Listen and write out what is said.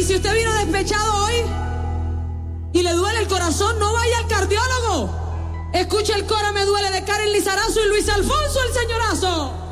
si usted vino despechado hoy y le duele el corazón, no vaya al cardiólogo. Escuche el coro Me duele de Karen Lizarazo y Luis Alfonso el Señorazo.